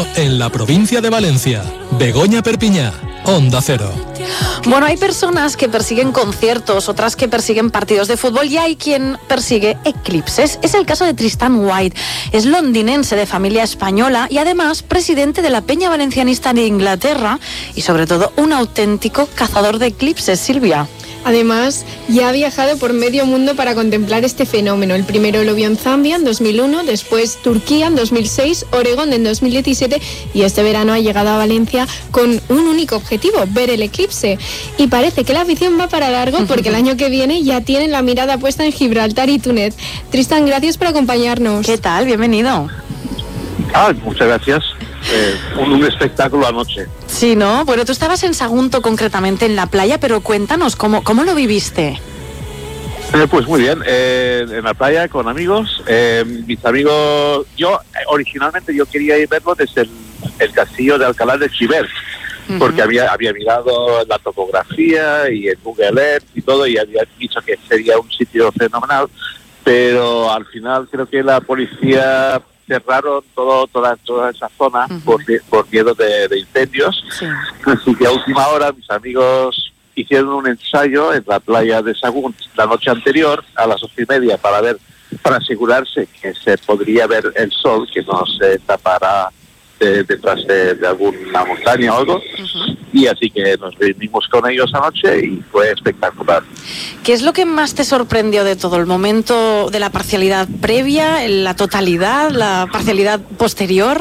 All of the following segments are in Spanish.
en la provincia de Valencia. Begoña Perpiñá, Onda Cero. Bueno, hay personas que persiguen conciertos, otras que persiguen partidos de fútbol y hay quien persigue eclipses. Es el caso de Tristan White. Es londinense de familia española y además presidente de la Peña Valencianista de Inglaterra y sobre todo un auténtico cazador de eclipses, Silvia. Además, ya ha viajado por medio mundo para contemplar este fenómeno. El primero lo vio en Zambia en 2001, después Turquía en 2006, Oregón en 2017 y este verano ha llegado a Valencia con un único objetivo, ver el eclipse. Y parece que la afición va para largo porque el año que viene ya tienen la mirada puesta en Gibraltar y Túnez. Tristan, gracias por acompañarnos. ¿Qué tal? Bienvenido. Muchas gracias. Un espectáculo anoche. Sí, ¿no? Bueno, tú estabas en Sagunto concretamente en la playa, pero cuéntanos, ¿cómo lo viviste? Pues muy bien, en la playa con amigos. Mis amigos, originalmente quería ir verlo desde el castillo de Alcalá de Xivert, porque había mirado la topografía y el Google Earth y todo, y había dicho que sería un sitio fenomenal, pero al final creo que la policía cerraron toda esa zona por miedo de incendios. Sí. Así que a última hora mis amigos hicieron un ensayo en la playa de Sagunt la noche anterior a las 8:30 para asegurarse que se podría ver el sol, que no se tapara detrás de alguna montaña o algo. Y así que nos reunimos con ellos anoche y fue espectacular. ¿Qué es lo que más te sorprendió de todo? ¿El momento de la parcialidad previa, la totalidad, la parcialidad posterior?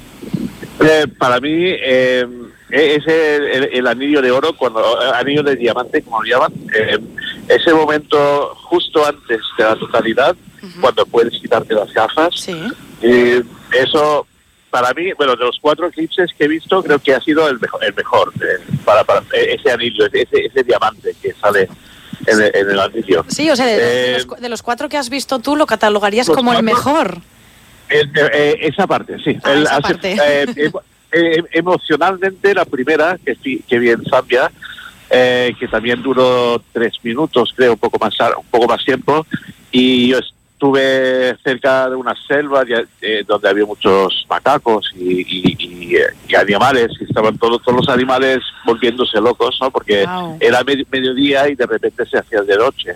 Para mí es el anillo de oro, anillo de diamante, como lo llaman. Ese momento justo antes de la totalidad, cuando puedes quitarte las gafas. Sí. Eso... Para mí, de los 4 eclipses que he visto, creo que ha sido el mejor para ese anillo, ese diamante que sale en el anillo. Sí, o sea, de los 4 que has visto tú, ¿lo catalogarías como el mejor? Esa parte, sí. Esa parte. Emocionalmente, la primera que vi en Zambia, que también duró 3 minutos, creo, un poco más tiempo, y yo estuve cerca de una selva donde había muchos macacos y animales, y estaban todos los animales volviéndose locos, ¿no? Porque era mediodía y de repente se hacía de noche.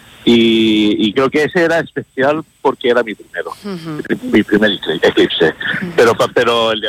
Y creo que ese era especial porque era mi primero, mi primer eclipse. Pero el de